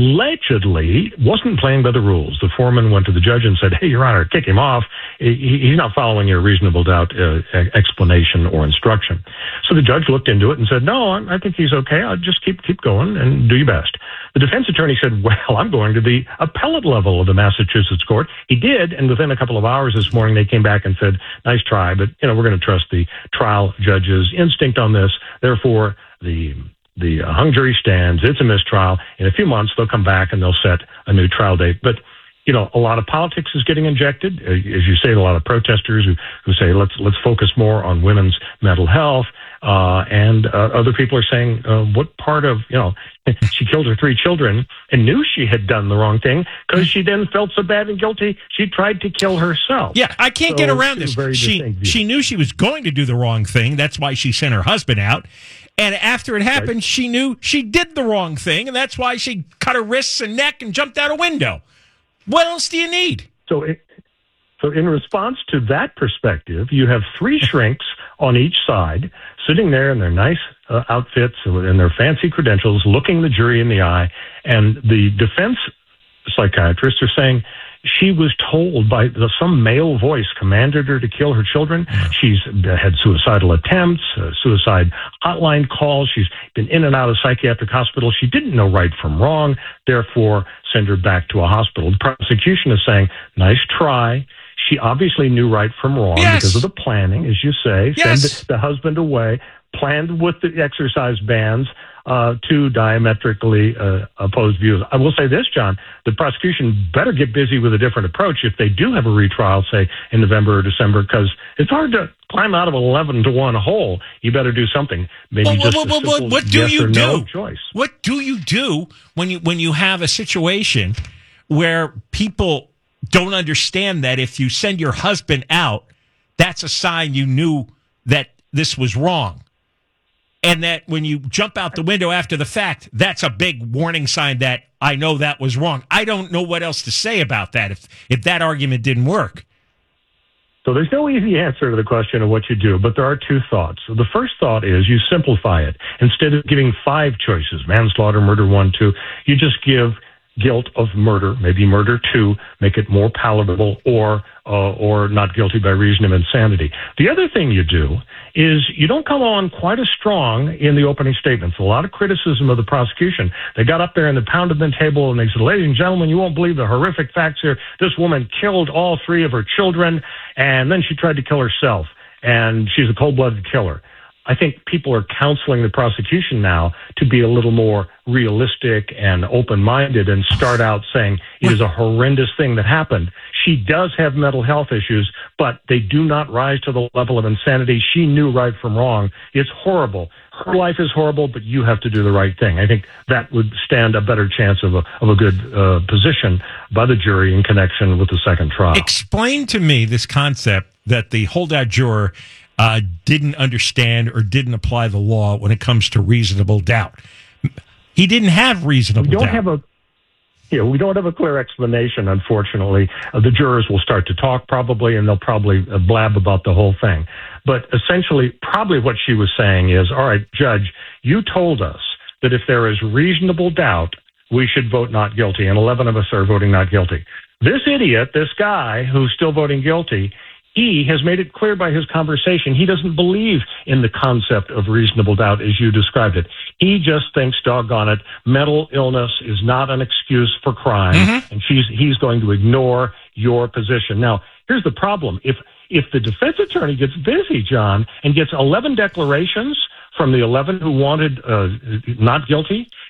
allegedly wasn't playing by the rules. The foreman went to the judge and said, hey, Your Honor, kick him off. He, he's not following your reasonable doubt uh, explanation or instruction. So the judge looked into it and said, no, I, I think he's okay. I'll just keep, keep going and do your best. The defense attorney said, well, I'm going to the appellate level of the Massachusetts court. He did, and within a couple of hours this morning, they came back and said, nice try, but, you know, we're going to trust the trial judge's instinct on this. Therefore, the the hung jury stands. It's a mistrial. In a few months, they'll come back and they'll set a new trial date. But, you know, a lot of politics is getting injected. As you say, a lot of protesters who, who say, let's let's focus more on women's mental health. Uh, and uh, other people are saying, uh, what part of, you know, she killed her three children and knew she had done the wrong thing because she then felt so bad and guilty, she tried to kill herself. Yeah, I can't so get around this. She, she knew she was going to do the wrong thing. That's why she sent her husband out. And after it happened, right. she knew she did the wrong thing, and that's why she cut her wrists and neck and jumped out a window. What else do you need? So it, So in response to that perspective, you have three shrinks on each side sitting there in their nice uh, outfits and their fancy credentials, looking the jury in the eye. And the defense psychiatrists are saying she was told by the, some male voice commanded her to kill her children. She's had suicidal attempts, uh, suicide hotline calls. She's been in and out of psychiatric hospitals. She didn't know right from wrong. Therefore, send her back to a hospital. The prosecution is saying, nice try. She obviously knew right from wrong yes. because of the planning, as you say. Yes. Send the husband away, planned with the exercise bans, uh, two diametrically uh, opposed views. I will say this, John, the prosecution better get busy with a different approach if they do have a retrial, say, in November or December, because it's hard to climb out of an eleven to one hole. You better do something. Maybe well, just well, a well, simple what do yes you or do? No choice. What do you do when you when you have a situation where people don't understand that if you send your husband out, that's a sign you knew that this was wrong? And that when you jump out the window after the fact, that's a big warning sign that I know that was wrong. I don't know what else to say about that if, if that argument didn't work. So there's no easy answer to the question of what you do, but there are two thoughts. So the first thought is you simplify it. Instead of giving five choices, manslaughter, murder one, two, you just give guilt of murder, maybe murder two, make it more palatable, or uh, or not guilty by reason of insanity. The other thing you do is you don't come on quite as strong in the opening statements. A lot of criticism of the prosecution. They got up there and they pounded the table and they said, ladies and gentlemen, you won't believe the horrific facts here. This woman killed all three of her children, and then she tried to kill herself, and she's a cold-blooded killer. I think people are counseling the prosecution now to be a little more realistic and open-minded and start out saying it is a horrendous thing that happened. She does have mental health issues, but they do not rise to the level of insanity. She knew right from wrong. It's horrible. Her life is horrible, but you have to do the right thing. I think that would stand a better chance of a, of a good uh, position by the jury in connection with the second trial. Explain to me this concept that the holdout juror Uh, didn't understand or didn't apply the law when it comes to reasonable doubt. He didn't have reasonable we don't doubt. Have a, yeah, we don't have a clear explanation, unfortunately. Uh, the jurors will start to talk probably, and they'll probably uh, blab about the whole thing. But essentially, probably what she was saying is, all right, Judge, you told us that if there is reasonable doubt, we should vote not guilty, and eleven of us are voting not guilty. This idiot, this guy who's still voting guilty, he has made it clear by his conversation he doesn't believe in the concept of reasonable doubt as you described it. He just thinks, doggone it, mental illness is not an excuse for crime, mm-hmm. and she's, he's going to ignore your position. Now, here's the problem. If, if the defense attorney gets busy, John, and gets eleven declarations from the eleven who wanted uh, not guilty,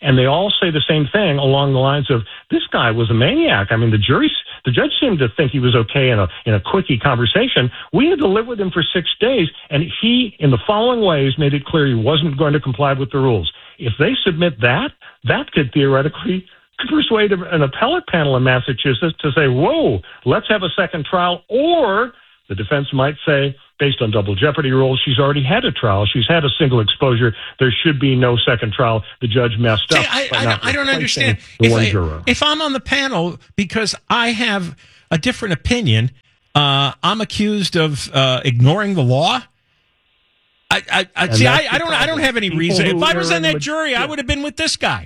and they all say the same thing along the lines of, this guy was a maniac. I mean, the jury, the judge seemed to think he was okay in a in a quickie conversation. We had to live with him for six days, and he, in the following ways, made it clear he wasn't going to comply with the rules. If they submit that, that could theoretically persuade an appellate panel in Massachusetts to say, whoa, let's have a second trial. Or the defense might say, based on double jeopardy rules, she's already had a trial. She's had a single exposure. There should be no second trial. The judge messed See, up. I, by I, not don't, I don't replacing understand. The If, one I, juror. if I'm on the panel because I have a different opinion, uh, I'm accused of uh, ignoring the law. I, I, I see. I, I don't. I don't have any People reason. If who I was are on in that the- jury, I would have been with this guy.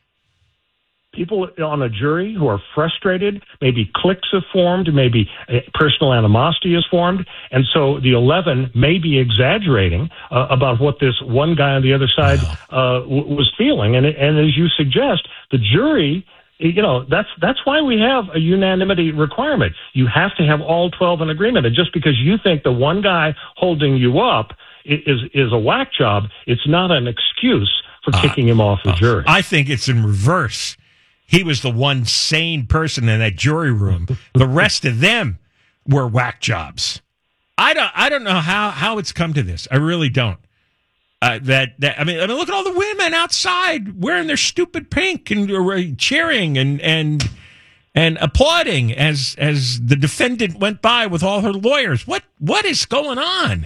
People on a jury who are frustrated, maybe cliques have formed, maybe uh, personal animosity has formed, and so the eleven may be exaggerating uh, about what this one guy on the other side uh, w- was feeling. And, and as you suggest, the jury, you know, that's that's why we have a unanimity requirement. You have to have all twelve in agreement. And just because you think the one guy holding you up is is a whack job, it's not an excuse for kicking him off the jury. I think it's in reverse. He was the one sane person in that jury room. The rest of them were whack jobs. I don't. I don't know how, how it's come to this. I really don't. Uh, that that I mean, I mean, look at all the women outside wearing their stupid pink and uh, cheering and and and applauding as as the defendant went by with all her lawyers. What what is going on?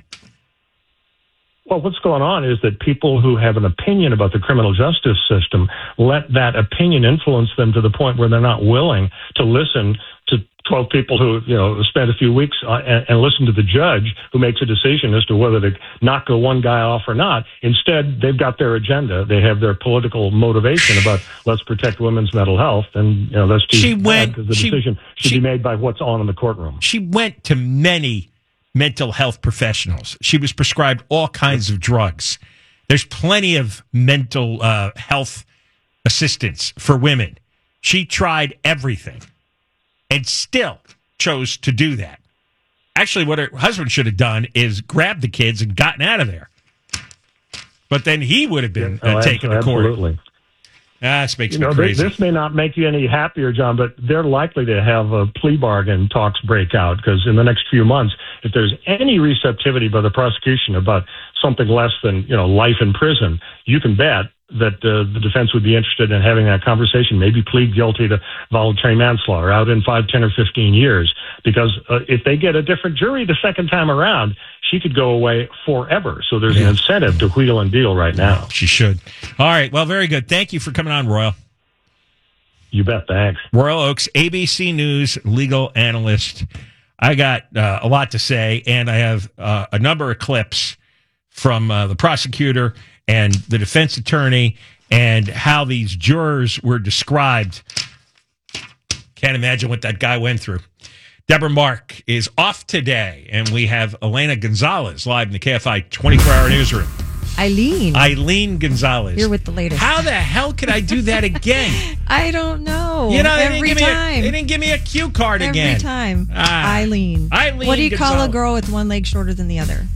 Well, what's going on is that people who have an opinion about the criminal justice system let that opinion influence them to the point where they're not willing to listen to twelve people who, you know, spent a few weeks uh, and, and listen to the judge who makes a decision as to whether to knock a one guy off or not. Instead, they've got their agenda. They have their political motivation about let's protect women's mental health, and you know that's too She bad went- because the she- decision should she- be made by what's on in the courtroom. She went to many mental health professionals. She was prescribed all kinds of drugs. There's plenty of mental uh, health assistance for women. She tried everything and still chose to do that. Actually, what her husband should have done is grabbed the kids and gotten out of there. But then he would have been Yeah, uh, oh, taken to court. absolutely. Ah, this makes You me know, crazy. this, this may not make you any happier, John, but they're likely to have a plea bargain talks break out because in the next few months, if there's any receptivity by the prosecution about something less than, you know, life in prison, you can bet that uh, the defense would be interested in having that conversation, maybe plead guilty to voluntary manslaughter out in five, ten, or fifteen years. Because uh, if they get a different jury the second time around, she could go away forever. So there's an incentive to wheel and deal right now. She should. All right. Well, very good. Thank you for coming on, Royal. You bet. Thanks. Royal Oaks, A B C News legal analyst. I got uh, a lot to say, and I have uh, a number of clips from uh, the prosecutor and the defense attorney and how these jurors were described. Can't imagine what that guy went through. Deborah Mark is off today, and we have Elena Gonzalez live in the K F I twenty-four hour newsroom. Eileen. Eileen Gonzalez. You're with the latest. How the hell could I do that again? I don't know. You know, they every didn't give me a- time. they didn't give me a cue card every again. Every time. Ah. Eileen. Eileen What do you call a Gonzalez. girl with one leg shorter than the other?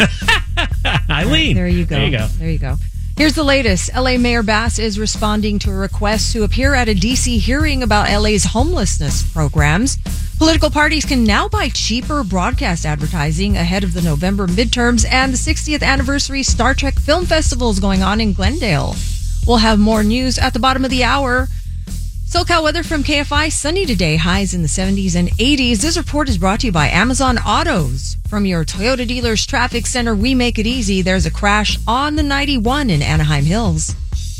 Eileen. There you go. There you go. There you go. Here's the latest. L A Mayor Bass is responding to a request to appear at a D C hearing about L A's homelessness programs. Political parties can now buy cheaper broadcast advertising ahead of the November midterms and the sixtieth anniversary Star Trek Film Festival is going on in Glendale. We'll have more news at the bottom of the hour. SoCal weather from K F I, sunny today, highs in the seventies and eighties. This report is brought to you by Amazon Autos. From your Toyota dealer's traffic center, we make it easy. There's a crash on the ninety-one in Anaheim Hills.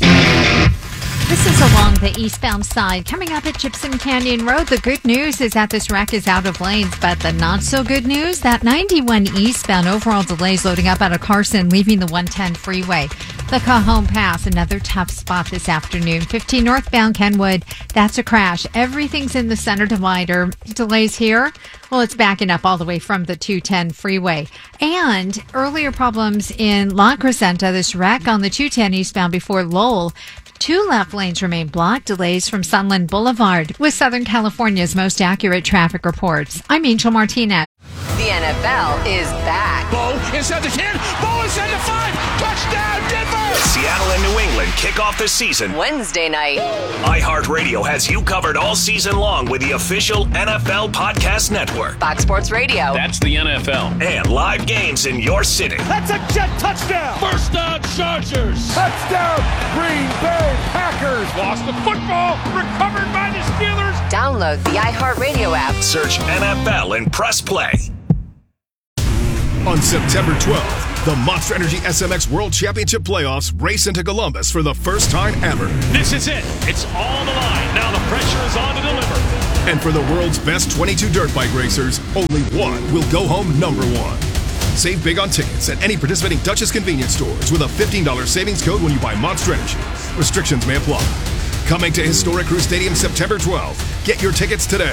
This is along the eastbound side. Coming up at Gypsum Canyon Road, the good news is that this wreck is out of lanes, but the not so good news, that ninety-one eastbound overall delays loading up out of Carson, leaving the one ten freeway. The Cajon Pass, another tough spot this afternoon. fifteen northbound Kenwood, that's a crash. Everything's in the center divider. Delays here, well, it's backing up all the way from the two ten freeway. And earlier problems in La Crescenta, this wreck on the two ten eastbound before Lowell. Two left lanes remain blocked. Delays from Sunland Boulevard. With Southern California's most accurate traffic reports, I'm Angel Martinez. The N F L is back. Bo inside the ten. Bo inside the five. Touchdown, Denver! Seattle and New England kick off the season Wednesday night. iHeartRadio has you covered all season long with the official N F L Podcast Network. Fox Sports Radio. That's the N F L. And live games in your city. That's a Jet touchdown. First down, Chargers. Touchdown, Green Bay Packers. Lost the football. Recovered by the Steelers. Download the iHeartRadio app. Search N F L and press play. On September twelfth, the Monster Energy S M X World Championship Playoffs race into Columbus for the first time ever. This is it. It's all on the line. Now the pressure is on to deliver. And for the world's best twenty-two dirt bike racers, only one will go home number one. Save big on tickets at any participating Duchess convenience stores with a fifteen dollars savings code when you buy Monster Energy. Restrictions may apply. Coming to Historic Crew Stadium September twelfth. Get your tickets today.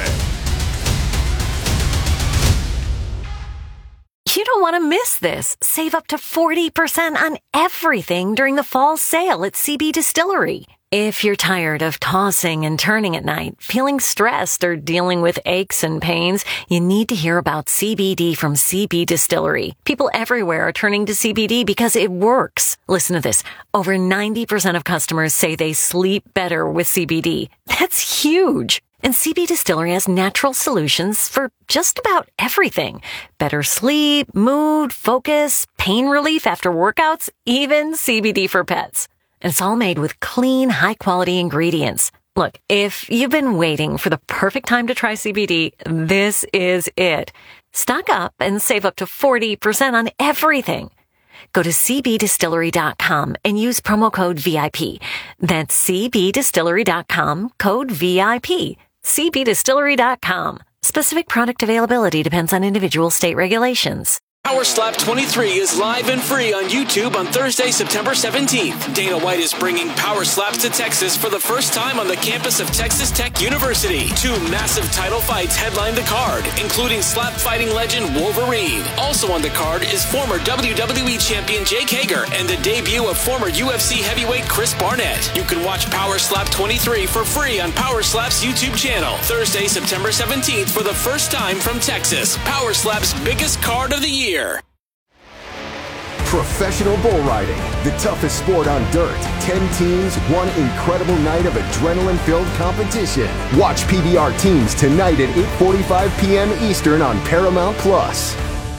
You don't want to miss this. Save up to forty percent on everything during the fall sale at C B Distillery. If you're tired of tossing and turning at night, feeling stressed, or dealing with aches and pains, you need to hear about C B D from C B Distillery. People everywhere are turning to C B D because it works. Listen to this. Over ninety percent of customers say they sleep better with C B D. That's huge. And C B Distillery has natural solutions for just about everything. Better sleep, mood, focus, pain relief after workouts, even C B D for pets. And it's all made with clean, high-quality ingredients. Look, if you've been waiting for the perfect time to try C B D, this is it. Stock up and save up to forty percent on everything. Go to c b distillery dot com and use promo code V I P. That's c b distillery dot com, code V I P. c b distillery dot com. Specific product availability depends on individual state regulations. Power Slap twenty-three is live and free on YouTube on Thursday, September seventeenth. Dana White is bringing Power Slaps to Texas for the first time on the campus of Texas Tech University. Two massive title fights headline the card, including slap fighting legend Wolverine. Also on the card is former W W E champion Jake Hager and the debut of former U F C heavyweight Chris Barnett. You can watch Power Slap twenty-three for free on Power Slap's YouTube channel. Thursday, September seventeenth for the first time from Texas. Power Slap's biggest card of the year. Professional bull riding, the toughest sport on dirt. Ten teams, one incredible night of adrenaline-filled competition. Watch P B R Teams tonight at eight forty-five p.m. Eastern on Paramount Plus.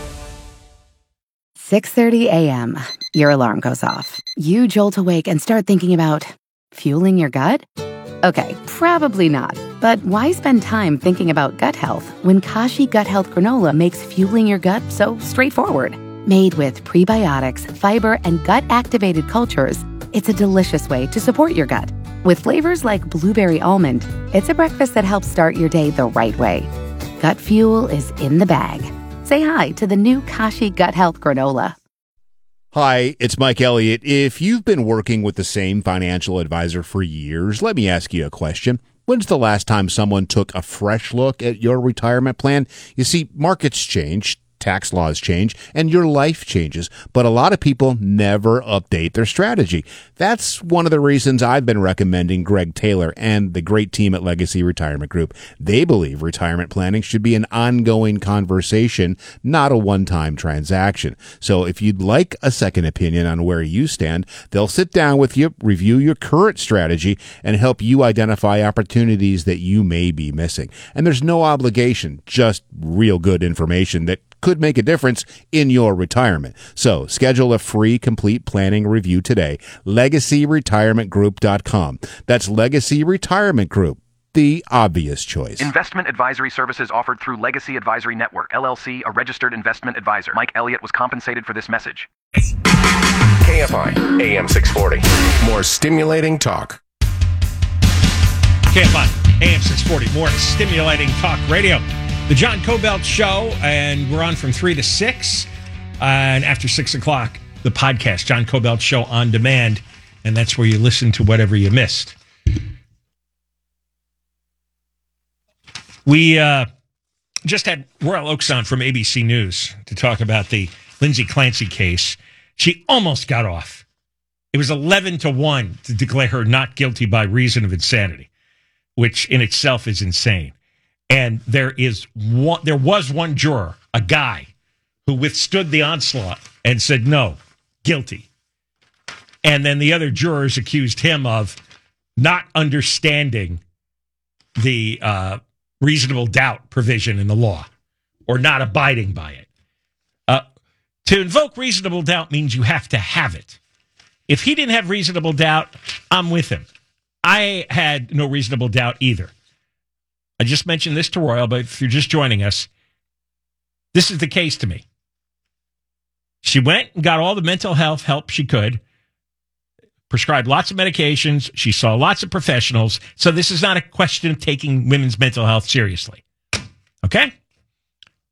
six thirty a.m. Your alarm goes off. You jolt awake and start thinking about fueling your gut? Okay, probably not. But why spend time thinking about gut health when Kashi Gut Health Granola makes fueling your gut so straightforward? Made with prebiotics, fiber, and gut-activated cultures, it's a delicious way to support your gut. With flavors like blueberry almond, it's a breakfast that helps start your day the right way. Gut fuel is in the bag. Say hi to the new Kashi Gut Health Granola. Hi, it's Mike Elliott. If you've been working with the same financial advisor for years, let me ask you a question. When's the last time someone took a fresh look at your retirement plan? You see, markets change, tax laws change, and your life changes, but a lot of people never update their strategy. That's one of the reasons I've been recommending Greg Taylor and the great team at Legacy Retirement Group. They believe retirement planning should be an ongoing conversation, not a one-time transaction. So if you'd like a second opinion on where you stand, they'll sit down with you, review your current strategy, and help you identify opportunities that you may be missing. And there's no obligation, just real good information that could make a difference in your retirement. So schedule a free complete planning review today. legacy retirement group dot com. That's Legacy Retirement Group, the obvious choice. Investment advisory services offered through Legacy Advisory Network, L L C, a registered investment advisor. Mike Elliott was compensated for this message. K F I, A M six forty. More stimulating talk. K F I, A M six forty. More stimulating talk radio. The John Cobelt Show, and we're on from three to six. Uh, and after six o'clock, the podcast, John Cobelt Show on demand. And that's where you listen to whatever you missed. We uh, just had Royal Oaks on from A B C News to talk about the Lindsay Clancy case. She almost got off. It was eleven to one to declare her not guilty by reason of insanity, which in itself is insane. And there is one, there was one juror, a guy, who withstood the onslaught and said, no, guilty. And then the other jurors accused him of not understanding the uh, reasonable doubt provision in the law or not abiding by it. Uh, to invoke reasonable doubt means you have to have it. If he didn't have reasonable doubt, I'm with him. I had no reasonable doubt either. I just mentioned this to Royal, but if you're just joining us, this is the case to me. She went and got all the mental health help she could, prescribed lots of medications. She saw lots of professionals. So this is not a question of taking women's mental health seriously. Okay?